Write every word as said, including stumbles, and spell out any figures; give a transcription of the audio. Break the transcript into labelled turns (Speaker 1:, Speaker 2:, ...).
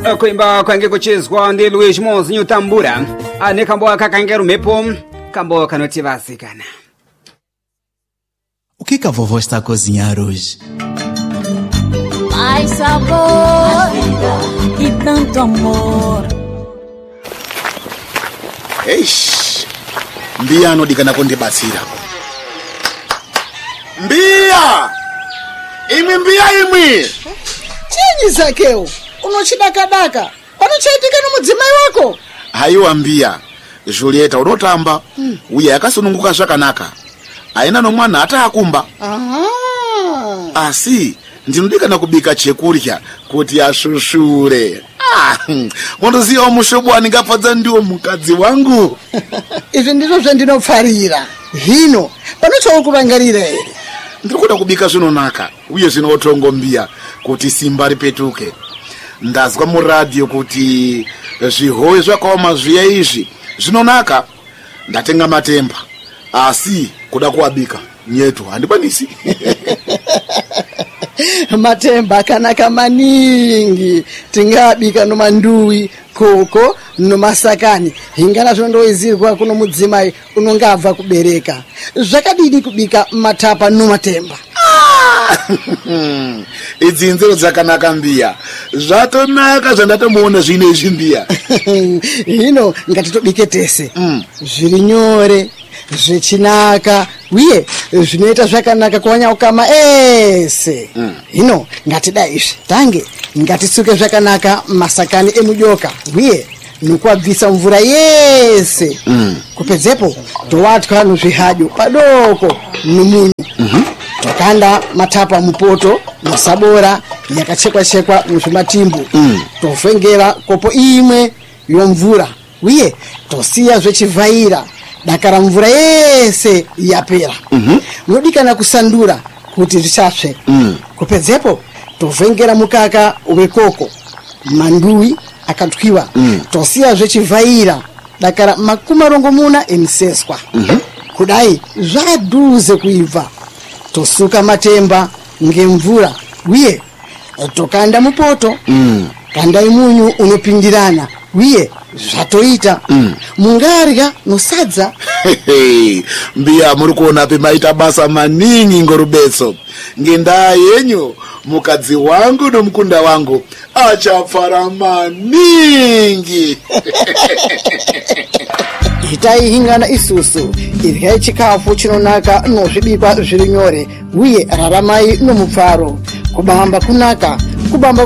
Speaker 1: kuimba kwange kuchizwa ndi Luis Mozinho Tambura ane kambo akakangeru mepo kambo kanoti vasikana.
Speaker 2: O que que a vovó está a cozinhar hoje?
Speaker 3: Mais sabor e tanto amor.
Speaker 4: Eish, mbia anodikana kundibasira. Mbia! Imi mbia imi!
Speaker 5: Chinyi Zakeo, unochidakadaka. Panochaitika nomudzimai wako?
Speaker 4: Haiwa mbia, Julieta unotamba, hmm. Uya yakasununguka zvakanaka. Aina no mwana hata akumba.
Speaker 5: Aha.
Speaker 4: Asi, ndinodikana kubika chekurya kuti ashushure. Ah, mondoziva mushobo waningafadza ndiwo mukadzi wangu.
Speaker 5: Izvi ndizvo zvandinofarira. Hino, panochaukurangarira here?
Speaker 4: Ndikuda kubika zvinonaka, uye zvinotongo mbia kuti simba ripetuke. Ndazwa muradio kuti zvihowe zvakaoma zviya izvi zvinonaka. Ndatenga matemba. Asi kuda kuabika nyetu handikwanisi.
Speaker 5: Matemba akanaka maningi. Tingabika nomanduwi, koko, nomasakani. Hingana zvondoizirwa kuno mudzimai unongabva kubereka. Zvakadidi kubika matapa nomatemba.
Speaker 4: Idzi nzero dzakanaka mbia. Zvatonaka zvandatomuona zvine izvi mbia.
Speaker 5: Hino ngatitobike tese.
Speaker 4: Mm.
Speaker 5: Zviri nyore, zvichinaka, uye zvinoita zvakanaka kuwanyaukama ese.
Speaker 4: Mm.
Speaker 5: Hino ngatidai izvi. Tange ngatisuke zvakanaka masakani emujoka, uye nokuabvisa mvura yese.
Speaker 4: Mm.
Speaker 5: Kupedzepo towatwa nozvihadyo padoko nomunyu.
Speaker 4: Mm-hmm.
Speaker 5: Tokanda matapa mupoto musabora yakachekwa chekwa muzvimatimbu.
Speaker 4: Mm.
Speaker 5: Tovhengera kopo imwe yomvura, uye tosiya zvechivhaira dakara mvura yese yapera.
Speaker 4: Mm-hmm.
Speaker 5: Nodikana kusandura kuti zvichasve.
Speaker 4: Mm.
Speaker 5: Kupedzepo tovhengera mukaka wekoko, manduwi akatwiwa.
Speaker 4: Mm.
Speaker 5: Tosiya zvechivhaira dakara makumi rongomuna emiseswa.
Speaker 4: Mm-hmm.
Speaker 5: Kudai zvaduze kuibva tosuka matemba ngemvura, uye tokanda mupoto.
Speaker 4: Mm.
Speaker 5: Kanda imunyu unopindirana, uye zvatoita.
Speaker 4: Mm.
Speaker 5: Mungarya nosadza.
Speaker 4: Hey, mbia muri kuona pemaita basa maningi ngorubetso. Ngendaa yenyu mukadzi wangu nomukunda wangu achafara maningi.
Speaker 5: Itai hingana isusu iryai chikafu chinonaka nozvibikwa zviri nyore, uye raramai nomupfaro. Kubamba kunaka, kubamba